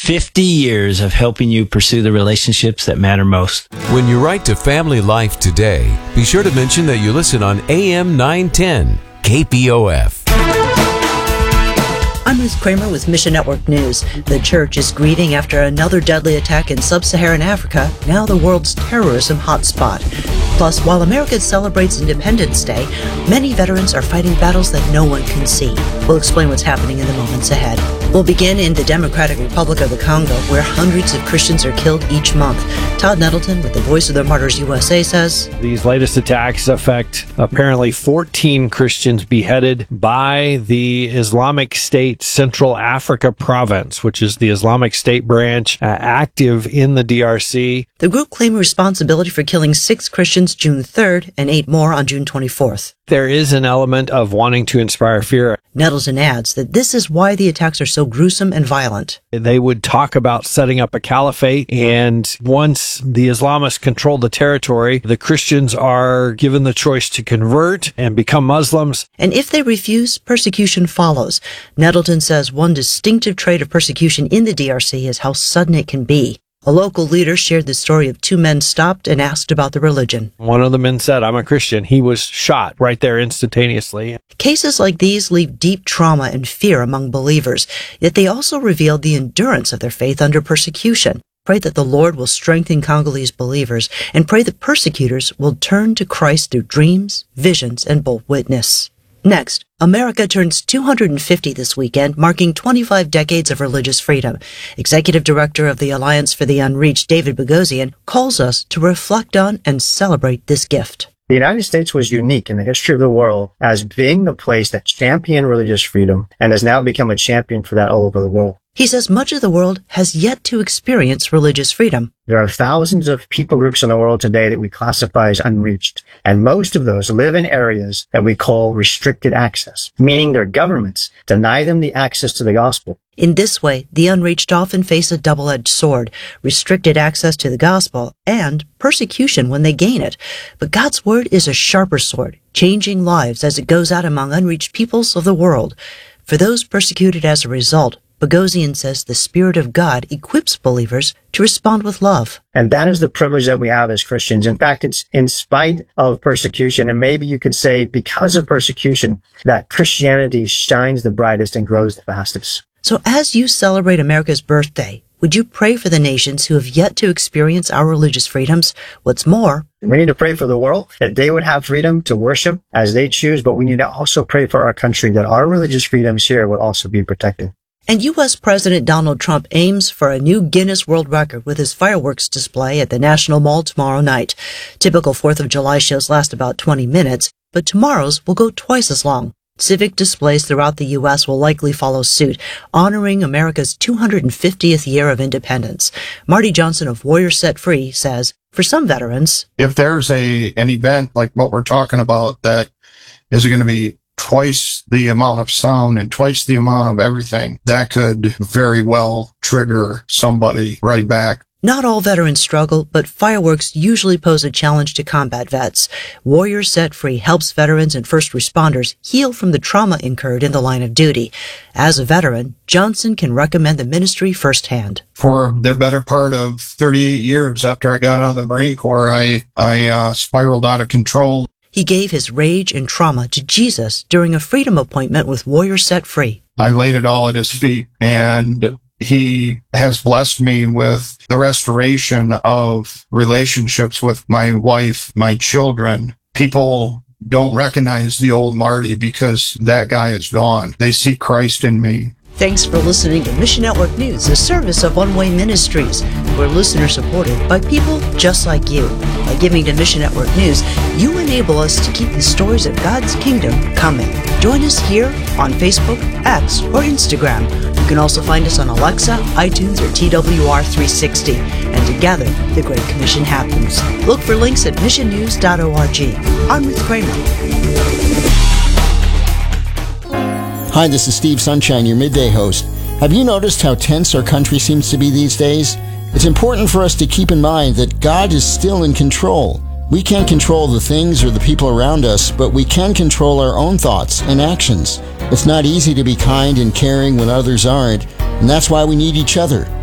50 years of helping you pursue the relationships that matter most. When you write to Family Life today, be sure to mention that you listen on AM 910 KPOF. I'm Ruth Kramer with Mission Network News. The church is grieving after another deadly attack in sub-Saharan Africa, now the world's terrorism hotspot. Plus, while America celebrates Independence Day, many veterans are fighting battles that no one can see. We'll explain what's happening in the moments ahead. We'll begin in the Democratic Republic of the Congo, where hundreds of Christians are killed each month. Todd Nettleton with the Voice of the Martyrs USA says, these latest attacks affect apparently 14 Christians beheaded by the Islamic State Central Africa province, which is the Islamic State branch active in the DRC. The group claimed responsibility for killing 6 Christians June 3rd and 8 more on June 24th. There is an element of wanting to inspire fear. Nettleton adds that this is why the attacks are so gruesome and violent. They would talk about setting up a caliphate, and once the Islamists control the territory, the Christians are given the choice to convert and become Muslims. And if they refuse, persecution follows. Nettleton says one distinctive trait of persecution in the DRC is how sudden it can be. A local leader shared the story of 2 men stopped and asked about the religion. One of the men said, "I'm a Christian." He was shot right there instantaneously. Cases like these leave deep trauma and fear among believers, yet they also reveal the endurance of their faith under persecution. Pray that the Lord will strengthen Congolese believers, and pray that persecutors will turn to Christ through dreams, visions, and bold witness. Next, America turns 250 this weekend, marking 25 decades of religious freedom. Executive Director of the Alliance for the Unreached, David Boghossian, calls us to reflect on and celebrate this gift. The United States was unique in the history of the world as being the place that championed religious freedom and has now become a champion for that all over the world. He says much of the world has yet to experience religious freedom. There are thousands of people groups in the world today that we classify as unreached, and most of those live in areas that we call restricted access, meaning their governments deny them the access to the gospel. In this way, the unreached often face a double-edged sword, restricted access to the gospel and persecution when they gain it. But God's word is a sharper sword, changing lives as it goes out among unreached peoples of the world. For those persecuted as a result, Boghossian says the Spirit of God equips believers to respond with love. And that is the privilege that we have as Christians. In fact, it's in spite of persecution, and maybe you could say because of persecution, that Christianity shines the brightest and grows the fastest. So as you celebrate America's birthday, would you pray for the nations who have yet to experience our religious freedoms? What's more, we need to pray for the world, that they would have freedom to worship as they choose, but we need to also pray for our country, that our religious freedoms here would also be protected. And U.S. President Donald Trump aims for a new Guinness World Record with his fireworks display at the National Mall tomorrow night. Typical 4th of July shows last about 20 minutes, but tomorrow's will go twice as long. Civic displays throughout the U.S. will likely follow suit, honoring America's 250th year of independence. Marty Johnson of Warriors Set Free says, for some veterans, if there's an event like what we're talking about that is going to be twice the amount of sound and twice the amount of everything, that could very well trigger somebody right back. Not all veterans struggle, but fireworks usually pose a challenge to combat vets. Warriors Set Free helps veterans and first responders heal from the trauma incurred in the line of duty. As a veteran, Johnson can recommend the ministry firsthand. For the better part of 38 years after I got out of the Marine Corps, I spiraled out of control. He gave his rage and trauma to Jesus during a freedom appointment with Warriors Set Free. I laid it all at his feet, and he has blessed me with the restoration of relationships with my wife, my children. People don't recognize the old Marty because that guy is gone. They see Christ in me. Thanks for listening to Mission Network News, a service of One Way Ministries. We're listener-supported by people just like you. By giving to Mission Network News, you enable us to keep the stories of God's kingdom coming. Join us here on Facebook, X, or Instagram. You can also find us on Alexa, iTunes, or TWR360. And together, the Great Commission happens. Look for links at missionnews.org. I'm Ruth Kramer. Hi, this is Steve Sunshine, your midday host. Have you noticed how tense our country seems to be these days? It's important for us to keep in mind that God is still in control. We can't control the things or the people around us, but we can control our own thoughts and actions. It's not easy to be kind and caring when others aren't, and that's why we need each other.